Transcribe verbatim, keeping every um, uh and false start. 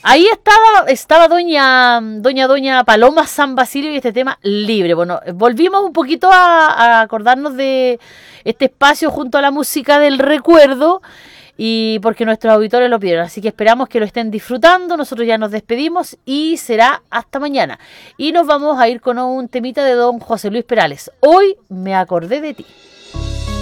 Ahí estaba, estaba doña, doña, doña Paloma San Basilio y este tema libre. Bueno, volvimos un poquito a, a acordarnos de este espacio junto a la música del recuerdo y porque nuestros auditores lo pidieron. Así que esperamos que lo estén disfrutando. Nosotros ya nos despedimos y será hasta mañana. Y nos vamos a ir con un temita de don José Luis Perales. Hoy me acordé de ti.